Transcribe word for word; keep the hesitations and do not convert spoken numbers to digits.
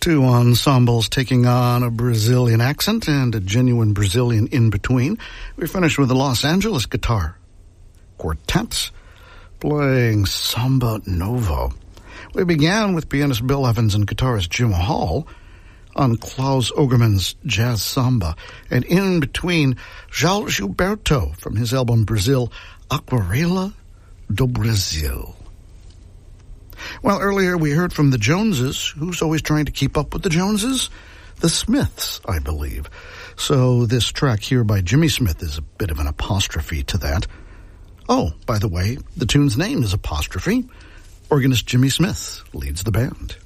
Two ensembles taking on a Brazilian accent and a genuine Brazilian in between. We finished with the Los Angeles Guitar Quartet playing Samba Novo. We began with pianist Bill Evans and guitarist Jim Hall on Klaus Ogerman's Jazz Samba, and in between, João Gilberto from his album Brazil, Aquarela do Brasil. Well, earlier we heard from the Joneses. Who's always trying to keep up with the Joneses? The Smiths, I believe. So this track here by Jimmy Smith is a bit of an apostrophe to that. Oh, by the way, the tune's name is Apostrophe. Organist Jimmy Smith leads the band.